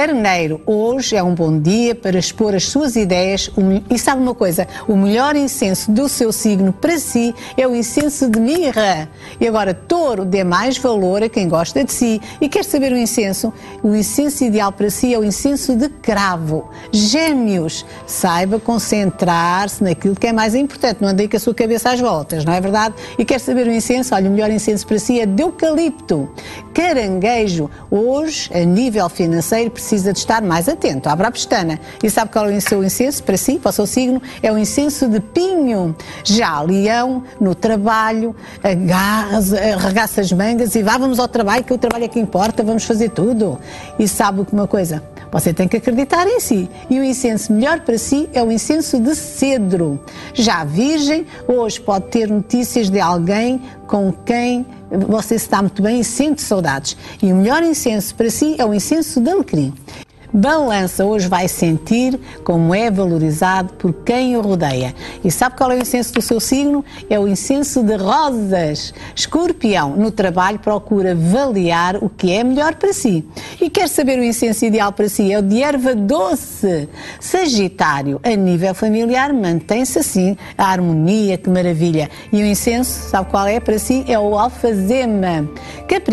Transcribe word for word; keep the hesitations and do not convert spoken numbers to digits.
Carneiro, hoje é um bom dia para expor as suas ideias e sabe uma coisa, o melhor incenso do seu signo para si é o incenso de mirra. E agora, Touro, dê mais valor a quem gosta de si e quer saber o incenso? O incenso ideal para si é o incenso de cravo. Gêmeos, saiba concentrar-se naquilo que é mais importante, não ande aí com a sua cabeça às voltas, não é verdade? E quer saber o incenso? Olha, o melhor incenso para si é de eucalipto. Caranguejo, hoje, a nível financeiro, precisa de estar mais atento. Abra a pestana. E sabe qual é o seu incenso para si, para o seu signo? É o incenso de pinho. Já Leão, no trabalho, arregaça as mangas e vá, vamos ao trabalho, que o trabalho é que importa, vamos fazer tudo. E sabe uma coisa? Você tem que acreditar em si. E o incenso melhor para si é o incenso de cedro. Já a Virgem, hoje pode ter notícias de alguém com quem você está muito bem e sente saudades. E o melhor incenso para si é o incenso de alecrim. Balança, hoje vai sentir como é valorizado por quem o rodeia. E sabe qual é o incenso do seu signo? É o incenso de rosas. Escorpião, no trabalho procura avaliar o que é melhor para si. E quer saber o incenso ideal para si? É o de erva doce. Sagitário, a nível familiar, mantém-se assim a harmonia, que maravilha. E o incenso, sabe qual é para si? É o alfazema.